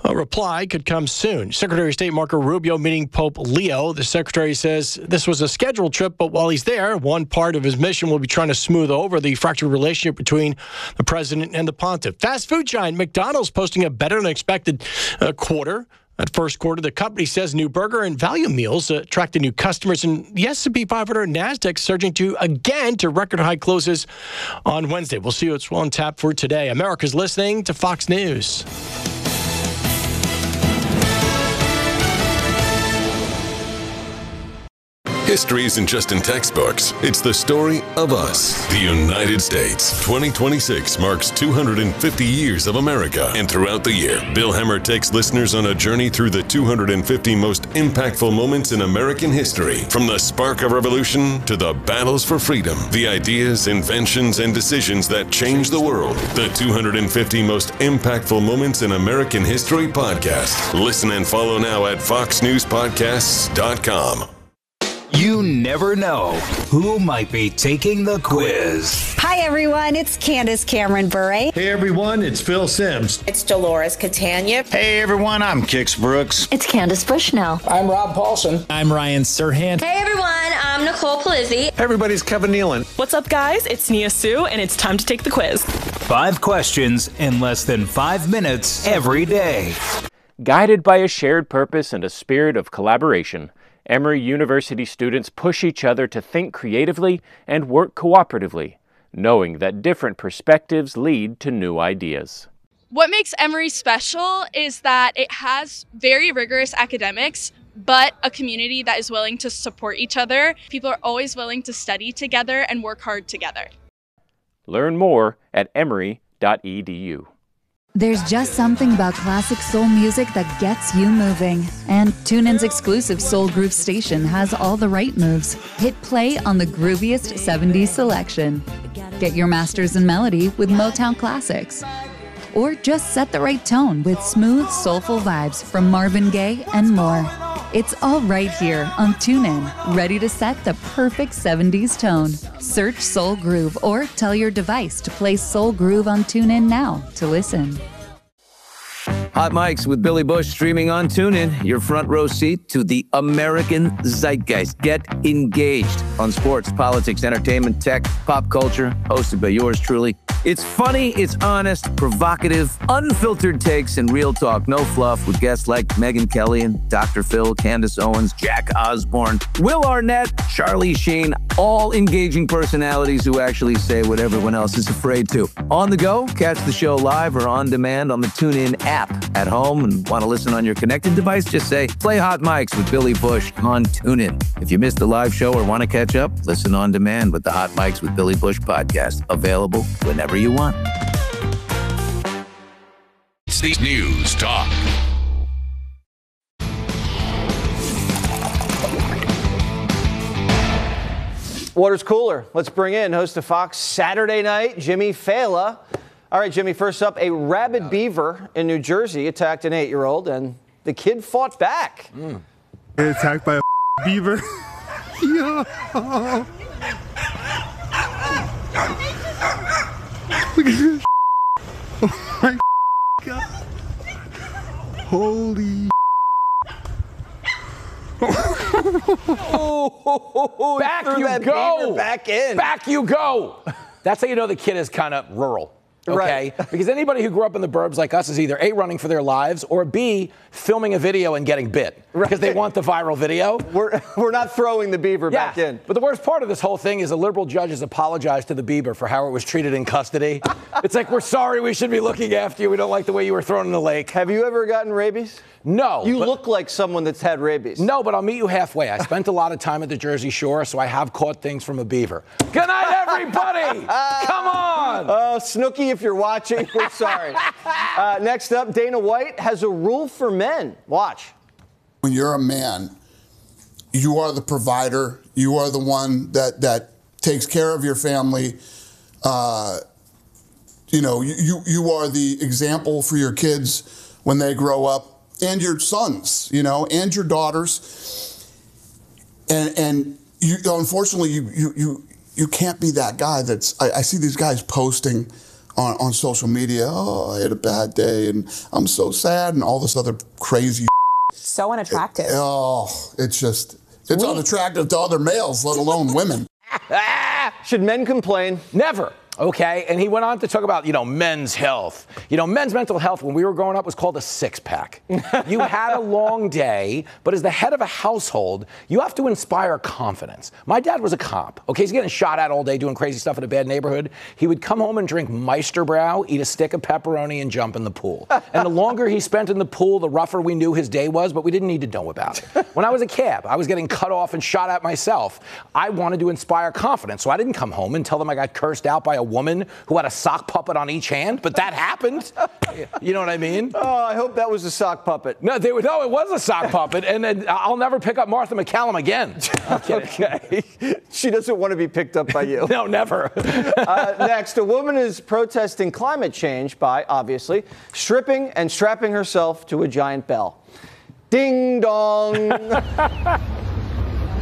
A reply could come soon. Secretary of State Marco Rubio meeting Pope Leo. The secretary says this was a scheduled trip, but while he's there, one part of his mission will be trying to smooth over the fractured relationship between the president and the pontiff. Fast food giant McDonald's posting a better-than-expected quarter. That first quarter, the company says new burger and value meals attracted new customers, and the S&P 500 and NASDAQ surging to record-high closes on Wednesday. We'll see what's on tap for today. America's listening to Fox News. History isn't just in textbooks. It's the story of us, the United States. 2026 marks 250 years of America. And throughout the year, Bill Hemmer takes listeners on a journey through the 250 most impactful moments in American history. From the spark of revolution to the battles for freedom, the ideas, inventions, and decisions that changed the world. The 250 most impactful moments in American history podcast. Listen and follow now at foxnewspodcasts.com. You never know who might be taking the quiz. Hi, everyone. It's Candace Cameron Bure. Hey, everyone. It's Phil Simms. It's Dolores Catania. Hey, everyone. I'm Kix Brooks. It's Candace Bushnell. I'm Rob Paulson. I'm Ryan Serhant. Hey, everyone. I'm Nicole Palizzi. Hey, everybody. It's Kevin Nealon. What's up, guys? It's Nia Sue, and it's time to take the quiz. 5 questions in less than 5 minutes every day. Guided by a shared purpose and a spirit of collaboration, Emory University students push each other to think creatively and work cooperatively, knowing that different perspectives lead to new ideas. What makes Emory special is that it has very rigorous academics, but a community that is willing to support each other. People are always willing to study together and work hard together. Learn more at emory.edu. There's just something about classic soul music that gets you moving. And TuneIn's exclusive Soul Groove station has all the right moves. Hit play on the grooviest 70s selection. Get your masters in melody with Motown classics. Or just set the right tone with smooth, soulful vibes from Marvin Gaye and more. It's all right here on TuneIn, ready to set the perfect 70s tone. Search Soul Groove or tell your device to play Soul Groove on TuneIn now to listen. Hot Mics with Billy Bush streaming on TuneIn. Your front row seat to the American zeitgeist. Get engaged on sports, politics, entertainment, tech, pop culture. Hosted by yours truly. It's funny, it's honest, provocative, unfiltered takes, and real talk. No fluff with guests like Megyn Kelly and Dr. Phil, Candace Owens, Jack Osborne, Will Arnett, Charlie Sheen. All engaging personalities who actually say what everyone else is afraid to. On the go, catch the show live or on demand on the TuneIn app. At home and want to listen on your connected device, just say, play Hot Mics with Billy Bush on TuneIn. If you missed the live show or want to catch up, listen on demand with the Hot Mics with Billy Bush podcast. Available whenever you want. It's the News Talk. Water's cooler. Let's bring in host of Fox Saturday Night, Jimmy Failla. All right, Jimmy, first up, a rabid beaver in New Jersey attacked an 8-year-old, and the kid fought back. Attacked by a beaver. Yo. Look at this. Oh my God. Holy. Back you go. Back in. Back you go. That's how you know the kid is kind of rural. Okay? Right. Because anybody who grew up in the burbs like us is either A, running for their lives, or B, filming a video and getting bit. Right. Because they want the viral video. We're not throwing the beaver back in. But the worst part of this whole thing is a liberal judge has apologized to the beaver for how it was treated in custody. It's like, we're sorry, we should be looking after you. We don't like the way you were thrown in the lake. Have you ever gotten rabies? No. You look like someone that's had rabies. No, but I'll meet you halfway. I spent a lot of time at the Jersey Shore, so I have caught things from a beaver. Good night, everybody. Come on. Oh, Snooki, if you're watching, we're sorry. Next up, Dana White has a rule for men. Watch. When you're a man, you are the provider. You are the one that takes care of your family. You are the example for your kids when they grow up. And your sons, and your daughters, and you, unfortunately, you can't be that guy I see these guys posting on social media. Oh, I had a bad day and I'm so sad and all this other crazy. So unattractive. Oh, it's unattractive to other males, let alone women. Should men complain? Never. Okay, and he went on to talk about, men's health. Men's mental health when we were growing up was called a six-pack. You had a long day, but as the head of a household, you have to inspire confidence. My dad was a cop. Okay, he's getting shot at all day, doing crazy stuff in a bad neighborhood. He would come home and drink Meisterbrow, eat a stick of pepperoni, and jump in the pool. And the longer he spent in the pool, the rougher we knew his day was, but we didn't need to know about it. When I was a cab, I was getting cut off and shot at myself. I wanted to inspire confidence, so I didn't come home and tell them I got cursed out by a woman who had a sock puppet on each hand, but that happened. You know what I mean? Oh, I hope that was a sock puppet. No, it was a sock puppet, and then I'll never pick up Martha McCallum again. Okay. She doesn't want to be picked up by you. No, never. Next, a woman is protesting climate change by, obviously, stripping and strapping herself to a giant bell. Ding dong.